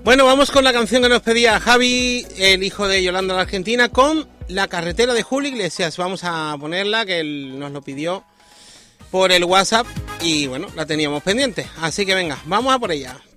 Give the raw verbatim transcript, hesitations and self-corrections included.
Bueno, vamos con la canción que nos pedía Javi, el hijo de Yolanda de Argentina, con La carretera de Julio Iglesias. Vamos a ponerla, que él nos lo pidió por el WhatsApp y bueno, la teníamos pendiente. Así que venga, vamos a por ella.